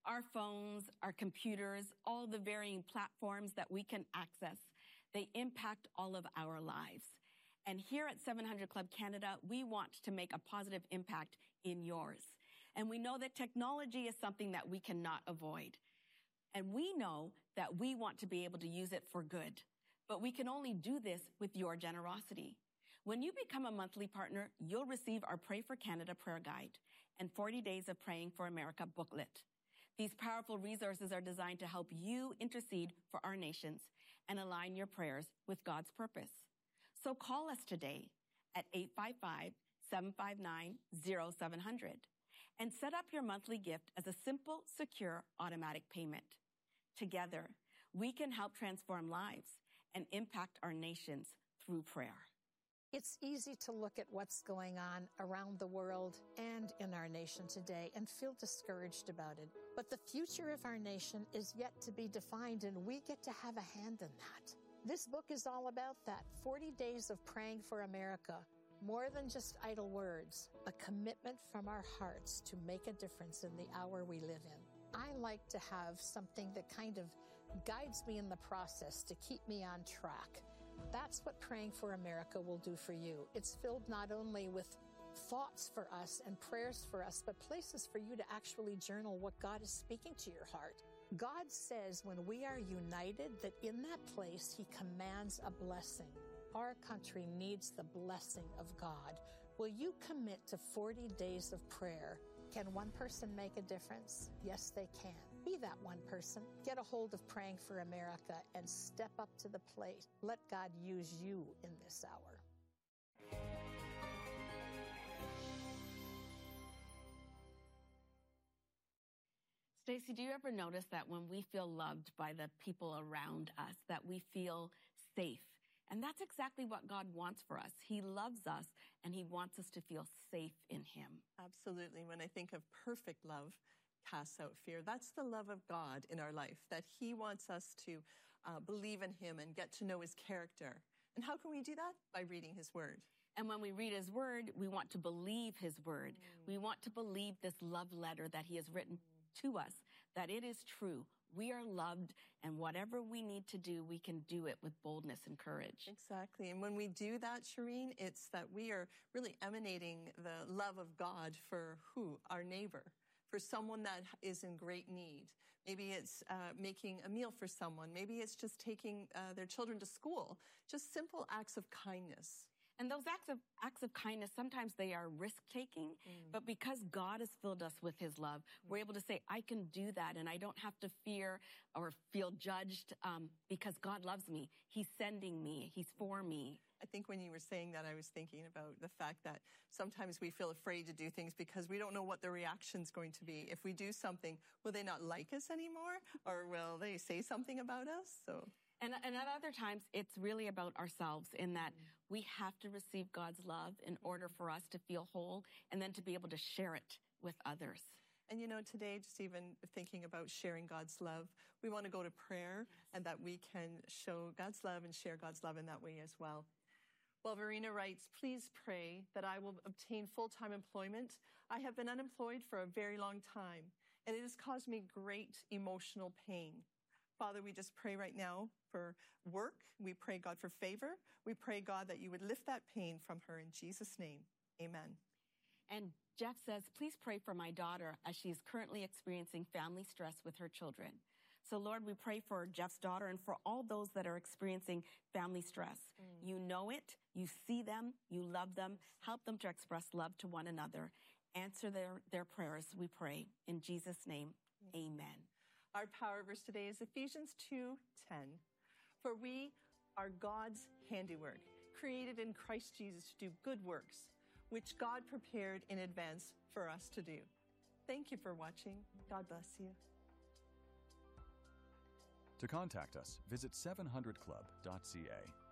Our phones, our computers, all the varying platforms that we can access, they impact all of our lives. And here at 700 Club Canada, we want to make a positive impact in yours. And we know that technology is something that we cannot avoid. And we know that we want to be able to use it for good. But we can only do this with your generosity. When you become a monthly partner, you'll receive our Pray for Canada prayer guide and 40 Days of Praying for America booklet. These powerful resources are designed to help you intercede for our nations and align your prayers with God's purpose. So call us today at 855-759-0700 and set up your monthly gift as a simple, secure, automatic payment. Together, we can help transform lives and impact our nations through prayer. It's easy to look at what's going on around the world and in our nation today and feel discouraged about it. But the future of our nation is yet to be defined, and we get to have a hand in that. This book is all about that. 40 Days of Praying for America. More than just idle words, a commitment from our hearts to make a difference in the hour we live in. I like to have something that kind of guides me in the process to keep me on track. That's what Praying for America will do for you. It's filled not only with thoughts for us and prayers for us, but places for you to actually journal what God is speaking to your heart. God says when we are united, that in that place, He commands a blessing. Our country needs the blessing of God. Will you commit to 40 days of prayer? Can one person make a difference? Yes, they can. Be that one person. Get a hold of Praying for America and step up to the plate. Let God use you in this hour. Stacey, do you ever notice that when we feel loved by the people around us, that we feel safe? And that's exactly what God wants for us. He loves us, and He wants us to feel safe in Him. Absolutely. When I think of perfect love casts out fear, that's the love of God in our life, that He wants us to believe in Him and get to know His character. And how can we do that? By reading His Word. And when we read His Word, we want to believe His Word. We want to believe this love letter that He has written to us, that it is true. We are loved, and whatever we need to do, we can do it with boldness and courage. Exactly. And when we do that, Shireen, it's that we are really emanating the love of God for who? Our neighbor, for someone that is in great need. Maybe it's making a meal for someone. Maybe it's just taking their children to school. Just simple acts of kindness. And those acts of kindness, sometimes they are risk-taking, but because God has filled us with His love, we're able to say, I can do that, and I don't have to fear or feel judged because God loves me. He's sending me. He's for me. I think when you were saying that, I was thinking about the fact that sometimes we feel afraid to do things because we don't know what the reaction's going to be. If we do something, will they not like us anymore? Or will they say something about us? So... And at other times, it's really about ourselves in that we have to receive God's love in order for us to feel whole and then to be able to share it with others. And you know, today, just even thinking about sharing God's love, we want to go to prayer and that we can show God's love and share God's love in that way as well. Well, Verena writes, please pray that I will obtain full-time employment. I have been unemployed for a very long time, and it has caused me great emotional pain. Father, we just pray right now for work. We pray, God, for favor. We pray, God, that you would lift that pain from her in Jesus' name. Amen. And Jeff says, please pray for my daughter as she is currently experiencing family stress with her children. So, Lord, we pray for Jeff's daughter and for all those that are experiencing family stress. You know it. You see them. You love them. Help them to express love to one another. Answer their prayers, we pray. In Jesus' name, amen. Our power verse today is Ephesians 2:10. For we are God's handiwork, created in Christ Jesus to do good works, which God prepared in advance for us to do. Thank you for watching. God bless you. To contact us, visit 700club.ca.